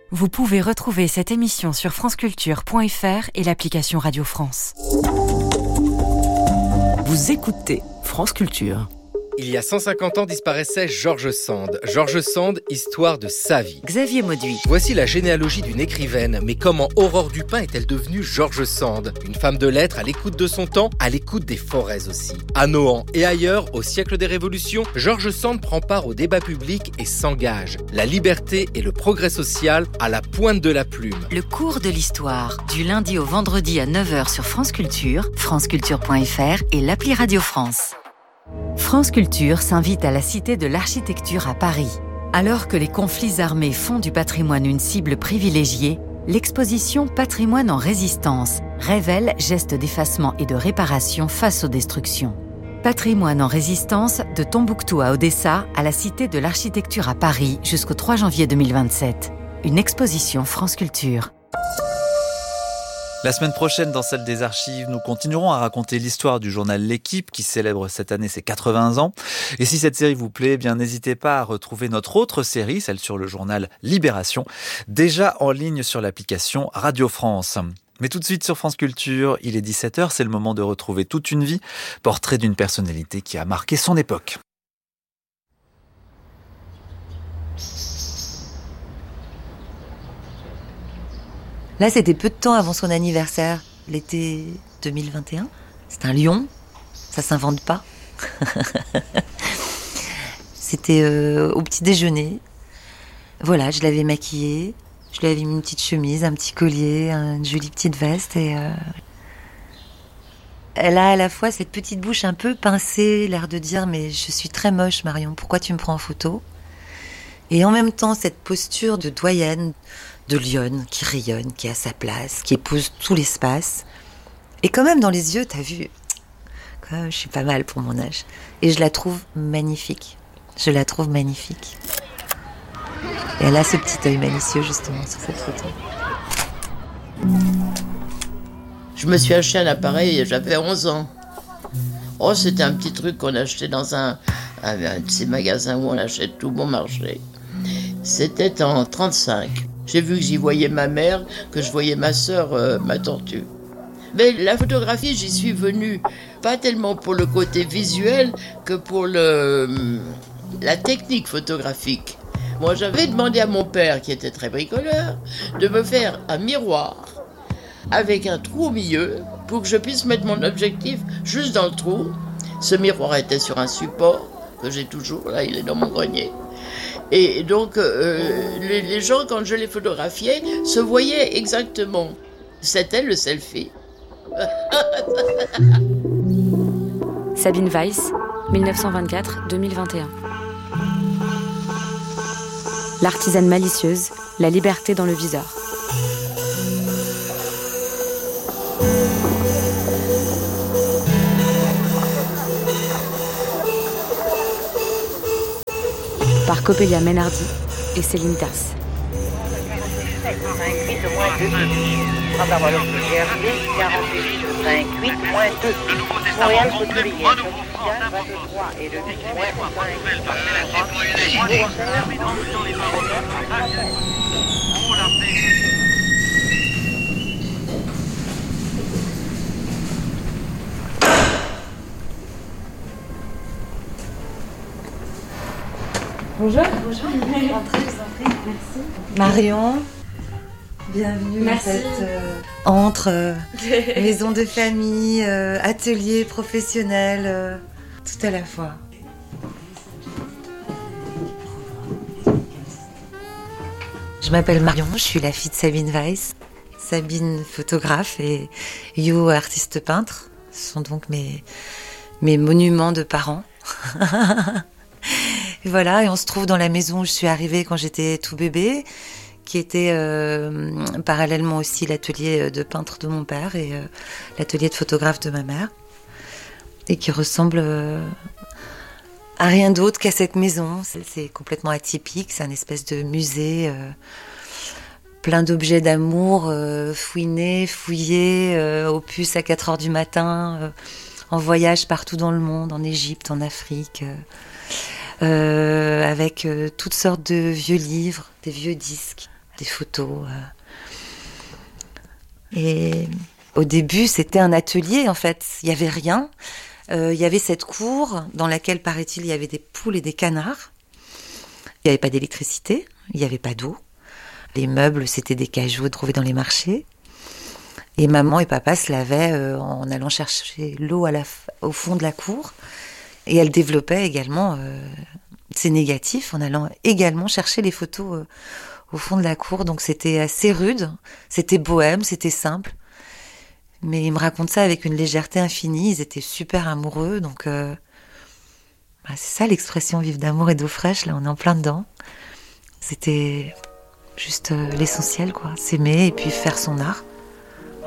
Vous pouvez retrouver cette émission sur franceculture.fr et l'application Radio France. Vous écoutez France Culture. Il y a 150 ans disparaissait George Sand. George Sand, histoire de sa vie. Xavier Mauduit. Voici la généalogie d'une écrivaine. Mais comment Aurore Dupin est-elle devenue George Sand ? Une femme de lettres à l'écoute de son temps, à l'écoute des forêts aussi. À Nohant et ailleurs, au siècle des révolutions, George Sand prend part au débat public et s'engage. La liberté et le progrès social à la pointe de la plume. Le cours de l'histoire, du lundi au vendredi à 9h sur France Culture, franceculture.fr et l'appli Radio France. France Culture s'invite à la Cité de l'Architecture à Paris. Alors que les conflits armés font du patrimoine une cible privilégiée, l'exposition Patrimoine en résistance révèle gestes d'effacement et de réparation face aux destructions. Patrimoine en résistance de Tombouctou à Odessa à la Cité de l'Architecture à Paris jusqu'au 3 janvier 2027. Une exposition France Culture. La semaine prochaine, dans celle des archives, nous continuerons à raconter l'histoire du journal L'Équipe qui célèbre cette année ses 80 ans. Et si cette série vous plaît, eh bien n'hésitez pas à retrouver notre autre série, celle sur le journal Libération, déjà en ligne sur l'application Radio France. Mais tout de suite sur France Culture, il est 17h, c'est le moment de retrouver toute une vie, portrait d'une personnalité qui a marqué son époque. Là, c'était peu de temps avant son anniversaire, l'été 2021. C'est un lion, ça s'invente pas. C'était au petit déjeuner. Voilà, je l'avais maquillée, je lui avais mis une petite chemise, un petit collier, une jolie petite veste et... Elle a à la fois cette petite bouche un peu pincée, l'air de dire « mais je suis très moche Marion, pourquoi tu me prends en photo ?» Et en même temps, cette posture de doyenne, de lionne qui rayonne, qui est à sa place, qui épouse tout l'espace. Et quand même dans les yeux, t'as vu, quand même, je suis pas mal pour mon âge. Et je la trouve magnifique. Je la trouve magnifique. Et elle a ce petit œil malicieux justement sur cette photo. Je me suis acheté un appareil, j'avais 11 ans. Oh, c'était un petit truc qu'on achetait dans un de ces magasins où on achète tout bon marché. C'était en 1935. J'ai vu que j'y voyais ma mère, que je voyais ma sœur, ma tortue. Mais la photographie, j'y suis venue pas tellement pour le côté visuel que pour la technique photographique. Moi, j'avais demandé à mon père, qui était très bricoleur, de me faire un miroir avec un trou au milieu pour que je puisse mettre mon objectif juste dans le trou. Ce miroir était sur un support que j'ai toujours, là, il est dans mon grenier. Et donc, les gens, quand je les photographiais, se voyaient exactement. C'était le selfie. Sabine Weiss, 1924-2021. L'artisane malicieuse, la liberté dans le viseur. Par Coppelia Menardi et Céline Tasse. Bonjour. Bonjour. Entrez, je vous en prie. Merci. Marion, bienvenue. Merci. En fait, entre maison de famille, atelier professionnel, tout à la fois. Je m'appelle Marion, je suis la fille de Sabine Weiss. Sabine, photographe, et You, artiste peintre. Ce sont donc mes monuments de parents. Et voilà, et on se trouve dans la maison où je suis arrivée quand j'étais tout bébé, qui était parallèlement aussi l'atelier de peintre de mon père et l'atelier de photographe de ma mère, et qui ressemble à rien d'autre qu'à cette maison. C'est complètement atypique, c'est un espèce de musée plein d'objets d'amour, fouinés, fouillés, opus à 4h du matin, en voyage partout dans le monde, en Égypte, en Afrique... avec toutes sortes de vieux livres, des vieux disques, des photos. Et au début, c'était un atelier, en fait. Il n'y avait rien. Il y avait cette cour dans laquelle, paraît-il, il y avait des poules et des canards. Il n'y avait pas d'électricité, il n'y avait pas d'eau. Les meubles, c'était des cajoux trouvés dans les marchés. Et maman et papa se lavaient en allant chercher l'eau au fond de la cour. Et elles développaient également ces négatifs en allant également chercher les photos au fond de la cour. Donc c'était assez rude, c'était bohème, c'était simple. Mais ils me racontent ça avec une légèreté infinie. Ils étaient super amoureux. Donc c'est ça l'expression vive d'amour et d'eau fraîche. Là, on est en plein dedans. C'était juste l'essentiel, quoi. S'aimer et puis faire son art.